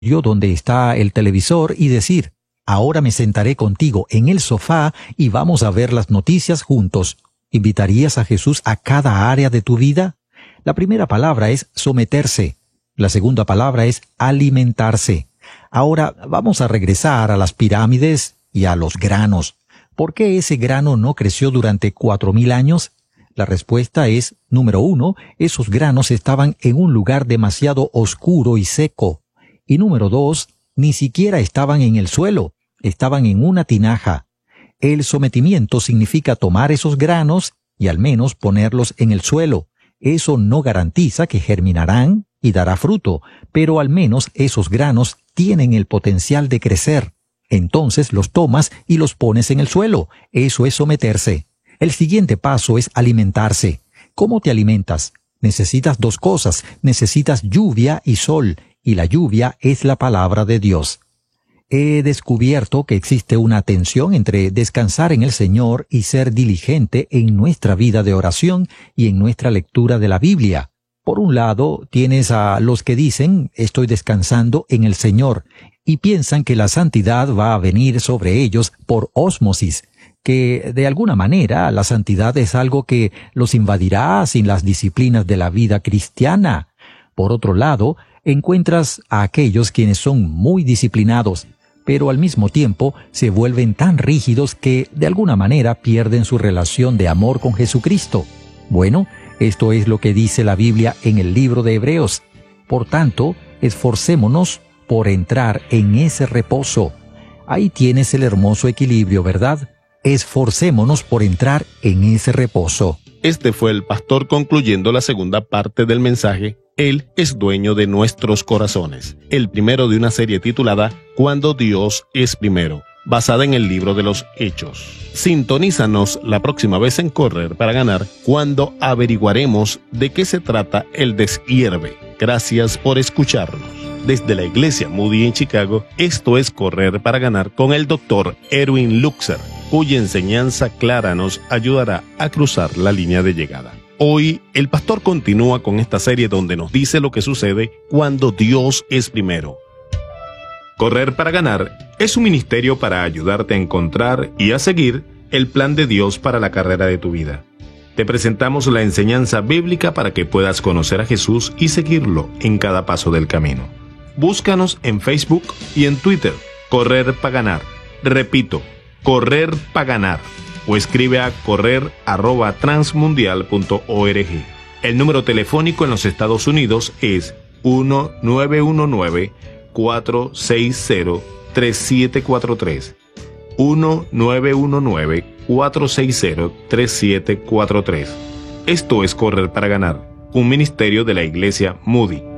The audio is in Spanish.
donde está el televisor y decir: ahora me sentaré contigo en el sofá y vamos a ver las noticias juntos. ¿Invitarías a Jesús a cada área de tu vida? La primera palabra es someterse. La segunda palabra es alimentarse. Ahora vamos a regresar a las pirámides y a los granos. ¿Por qué ese grano no creció durante 4,000 años? La respuesta es, número 1, esos granos estaban en un lugar demasiado oscuro y seco. Y número 2, ni siquiera estaban en el suelo, estaban en una tinaja. El sometimiento significa tomar esos granos y al menos ponerlos en el suelo. Eso no garantiza que germinarán y dará fruto, pero al menos esos granos tienen el potencial de crecer. Entonces los tomas y los pones en el suelo. Eso es someterse. El siguiente paso es alimentarse. ¿Cómo te alimentas? Necesitas 2 cosas. Necesitas lluvia y sol, y la lluvia es la palabra de Dios. He descubierto que existe una tensión entre descansar en el Señor y ser diligente en nuestra vida de oración y en nuestra lectura de la Biblia. Por un lado, tienes a los que dicen: estoy descansando en el Señor, y piensan que la santidad va a venir sobre ellos por ósmosis, que de alguna manera la santidad es algo que los invadirá sin las disciplinas de la vida cristiana. Por otro lado, encuentras a aquellos quienes son muy disciplinados, pero al mismo tiempo se vuelven tan rígidos que de alguna manera pierden su relación de amor con Jesucristo. Bueno, esto es lo que dice la Biblia en el libro de Hebreos. Por tanto, esforcémonos por entrar en ese reposo. Ahí tienes el hermoso equilibrio, ¿verdad? Esforcémonos por entrar en ese reposo. Este fue el pastor concluyendo la segunda parte del mensaje: Él es dueño de nuestros corazones. El primero de una serie titulada Cuando Dios es primero, basada en el libro de los Hechos. Sintonízanos la próxima vez en Correr para Ganar, cuando averiguaremos de qué se trata el deshierve. Gracias por escucharnos. Desde la Iglesia Moody en Chicago, esto es Correr para Ganar con el Dr. Erwin Luxer, cuya enseñanza clara nos ayudará a cruzar la línea de llegada. Hoy, el pastor continúa con esta serie donde nos dice lo que sucede cuando Dios es primero. Correr para Ganar es un ministerio para ayudarte a encontrar y a seguir el plan de Dios para la carrera de tu vida. Te presentamos la enseñanza bíblica para que puedas conocer a Jesús y seguirlo en cada paso del camino. Búscanos en Facebook y en Twitter, Correr para Ganar. Repito, Correr para Ganar. O escribe a correr@transmundial.org. El número telefónico en los Estados Unidos es 1-919-460-3743. 1-919-460-3743. Esto es Correr para Ganar, un ministerio de la Iglesia Moody.